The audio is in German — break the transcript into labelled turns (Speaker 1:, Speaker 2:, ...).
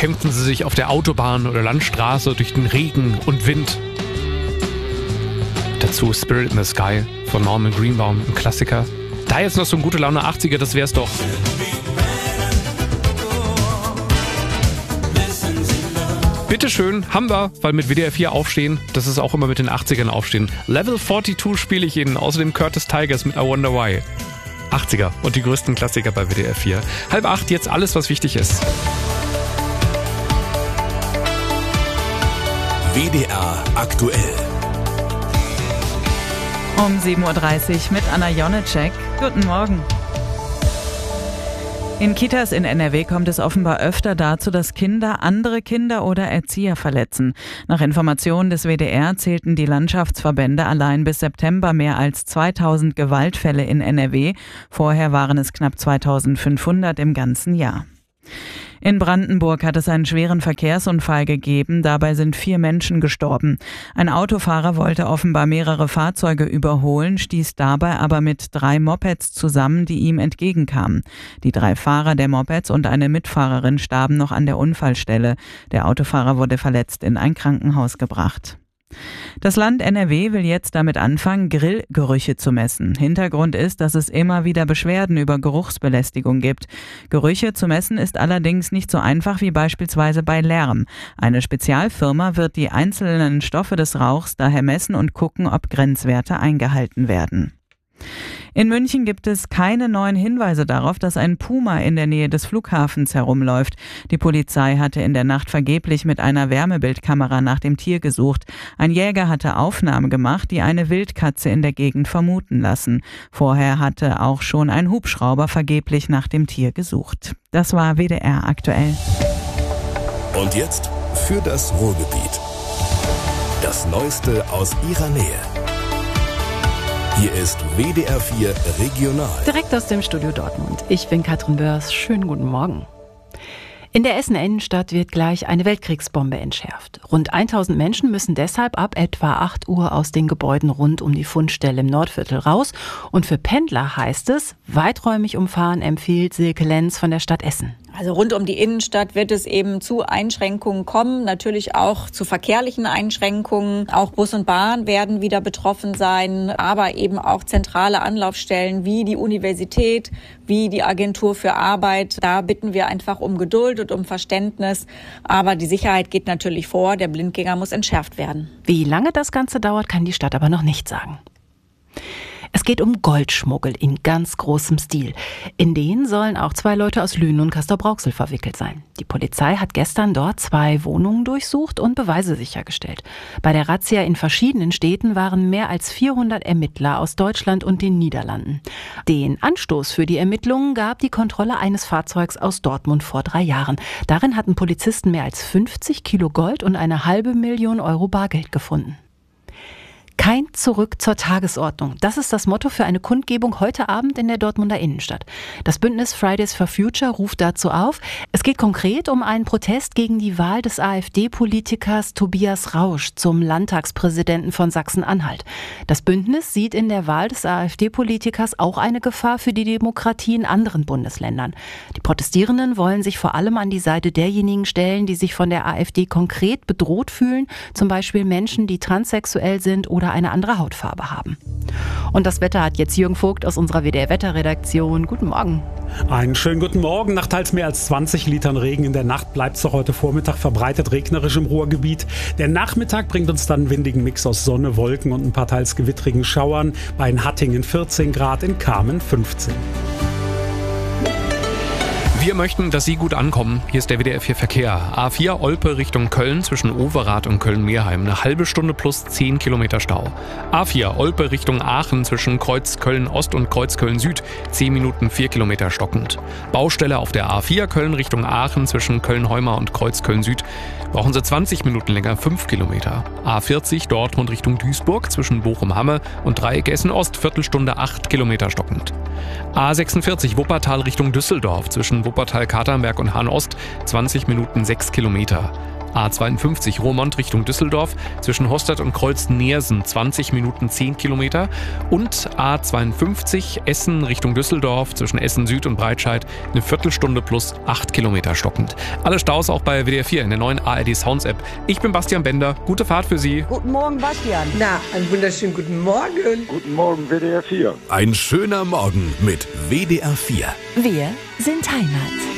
Speaker 1: kämpfen sie sich auf der Autobahn oder Landstraße durch den Regen und Wind. Dazu Spirit in the Sky von Norman Greenbaum, ein Klassiker. Da jetzt noch so ein gute Laune 80er, das wär's doch. Bitteschön, haben wir, weil mit WDR 4 aufstehen, das ist auch immer mit den 80ern aufstehen. Level 42 spiele ich Ihnen, außerdem Curtis Tigers mit I Wonder Why. 80er und die größten Klassiker bei WDR 4. 7:30, jetzt alles, was wichtig ist.
Speaker 2: WDR aktuell.
Speaker 3: Um 7:30 Uhr mit Anna Jonecek. Guten Morgen. In Kitas in NRW kommt es offenbar öfter dazu, dass Kinder andere Kinder oder Erzieher verletzen. Nach Informationen des WDR zählten die Landschaftsverbände allein bis September mehr als 2000 Gewaltfälle in NRW. Vorher waren es knapp 2500 im ganzen Jahr. In Brandenburg hat es einen schweren Verkehrsunfall gegeben. Dabei sind 4 Menschen gestorben. Ein Autofahrer wollte offenbar mehrere Fahrzeuge überholen, stieß dabei aber mit 3 Mopeds zusammen, die ihm entgegenkamen. Die 3 Fahrer der Mopeds und eine Mitfahrerin starben noch an der Unfallstelle. Der Autofahrer wurde verletzt in ein Krankenhaus gebracht. Das Land NRW will jetzt damit anfangen, Grillgerüche zu messen. Hintergrund ist, dass es immer wieder Beschwerden über Geruchsbelästigung gibt. Gerüche zu messen ist allerdings nicht so einfach wie beispielsweise bei Lärm. Eine Spezialfirma wird die einzelnen Stoffe des Rauchs daher messen und gucken, ob Grenzwerte eingehalten werden. In München gibt es keine neuen Hinweise darauf, dass ein Puma in der Nähe des Flughafens herumläuft. Die Polizei hatte in der Nacht vergeblich mit einer Wärmebildkamera nach dem Tier gesucht. Ein Jäger hatte Aufnahmen gemacht, die eine Wildkatze in der Gegend vermuten lassen. Vorher hatte auch schon ein Hubschrauber vergeblich nach dem Tier gesucht. Das war WDR aktuell.
Speaker 2: Und jetzt für das Ruhrgebiet. Das Neueste aus Ihrer Nähe. Hier ist WDR 4 Regional.
Speaker 4: Direkt aus dem Studio Dortmund. Ich bin Katrin Börs. Schönen guten Morgen. In der Essener Innenstadt wird gleich eine Weltkriegsbombe entschärft. Rund 1000 Menschen müssen deshalb ab etwa 8 Uhr aus den Gebäuden rund um die Fundstelle im Nordviertel raus. Und für Pendler heißt es, weiträumig umfahren empfiehlt Silke Lenz von der Stadt Essen.
Speaker 5: Also rund um die Innenstadt wird es eben zu Einschränkungen kommen, natürlich auch zu verkehrlichen Einschränkungen. Auch Bus und Bahn werden wieder betroffen sein, aber eben auch zentrale Anlaufstellen wie die Universität, wie die Agentur für Arbeit. Da bitten wir einfach um Geduld und um Verständnis. Aber die Sicherheit geht natürlich vor, der Blindgänger muss entschärft werden.
Speaker 4: Wie lange das Ganze dauert, kann die Stadt aber noch nicht sagen. Es geht um Goldschmuggel in ganz großem Stil. In den sollen auch 2 Leute aus Lünen und Castrop-Rauxel verwickelt sein. Die Polizei hat gestern dort 2 Wohnungen durchsucht und Beweise sichergestellt. Bei der Razzia in verschiedenen Städten waren mehr als 400 Ermittler aus Deutschland und den Niederlanden. Den Anstoß für die Ermittlungen gab die Kontrolle eines Fahrzeugs aus Dortmund vor 3 Jahren. Darin hatten Polizisten mehr als 50 Kilo Gold und eine $500.000 Euro Bargeld gefunden. Kein Zurück zur Tagesordnung. Das ist das Motto für eine Kundgebung heute Abend in der Dortmunder Innenstadt. Das Bündnis Fridays for Future ruft dazu auf. Es geht konkret um einen Protest gegen die Wahl des AfD-Politikers Tobias Rausch zum Landtagspräsidenten von Sachsen-Anhalt. Das Bündnis sieht in der Wahl des AfD-Politikers auch eine Gefahr für die Demokratie in anderen Bundesländern. Die Protestierenden wollen sich vor allem an die Seite derjenigen stellen, die sich von der AfD konkret bedroht fühlen, zum Beispiel Menschen, die transsexuell sind oder eine andere Hautfarbe haben. Und das Wetter hat jetzt Jürgen Vogt aus unserer WDR-Wetterredaktion. Guten Morgen.
Speaker 6: Einen schönen guten Morgen. Nach teils mehr als 20 Litern Regen in der Nacht bleibt es auch heute Vormittag verbreitet regnerisch im Ruhrgebiet. Der Nachmittag bringt uns dann einen windigen Mix aus Sonne, Wolken und ein paar teils gewittrigen Schauern. Bei Hattingen 14 Grad, in Kamen 15.
Speaker 1: Wir möchten, dass Sie gut ankommen. Hier ist der WDR 4 Verkehr. A4 Olpe Richtung Köln zwischen Overath und Köln-Meerheim. Eine halbe Stunde plus 10 Kilometer Stau. A4 Olpe Richtung Aachen zwischen Kreuz Köln-Ost und Kreuz Köln-Süd. 10 Minuten 4 Kilometer stockend. Baustelle auf der A4 Köln Richtung Aachen zwischen Köln-Heumar und Kreuz Köln-Süd. Brauchen Sie 20 Minuten länger, 5 Kilometer. A40 Dortmund Richtung Duisburg zwischen Bochum-Hamme und Dreieck Essen-Ost. Viertelstunde 8 Kilometer stockend. A46 Wuppertal Richtung Düsseldorf zwischen Wuppertal-Katernberg und Hahn-Ost. 20 Minuten 6 Kilometer. A52 Roermond Richtung Düsseldorf zwischen Hostad und Kreuz-Neersen 20 Minuten 10 Kilometer und A52 Essen Richtung Düsseldorf zwischen Essen Süd und Breitscheid eine Viertelstunde plus 8 Kilometer stockend. Alle Staus auch bei WDR 4 in der neuen ARD Sounds App. Ich bin Bastian Bender. Gute Fahrt für Sie.
Speaker 7: Guten Morgen, Bastian.
Speaker 8: Na, einen wunderschönen guten Morgen.
Speaker 9: Guten Morgen, WDR 4.
Speaker 2: Ein schöner Morgen mit WDR 4.
Speaker 10: Wir sind Heimat.